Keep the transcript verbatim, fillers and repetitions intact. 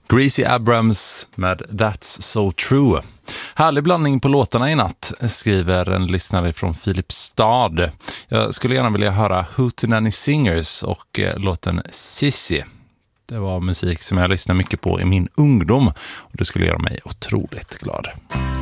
Gracie Abrams med That's So True. Härlig blandning på låtarna i natt, skriver en lyssnare från Filipstad. Jag skulle gärna vilja höra Hootenanny Singers och eh, låten Sissy. Det var musik som jag lyssnade mycket på i min ungdom och det skulle göra mig otroligt glad.